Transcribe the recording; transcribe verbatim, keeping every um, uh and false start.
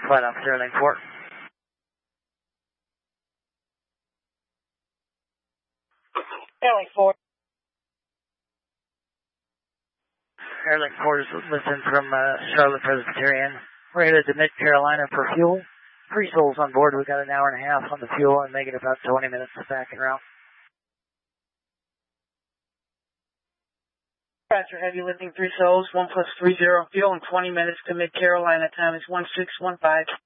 Flight Officer Airlink four. Airlink four. Airlink four is listening from uh, Charlotte Presbyterian. We're headed to Mid-Carolina for fuel. Three souls on board. We've got an hour and a half on the fuel and making about twenty minutes back and route. Roger, heavy lifting, three souls, one plus three zero fuel, and twenty minutes to Mid-Carolina. Time is one six one five.